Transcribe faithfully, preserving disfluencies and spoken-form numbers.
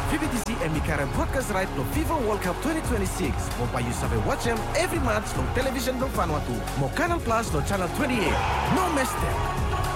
V B T C M Karan broadcast right no FIFA World Cup twenty twenty-six. Mo pa you sabe watch them every match no television no Vanuatu. Mo Canal Plus no channel twenty-eight. No miss them.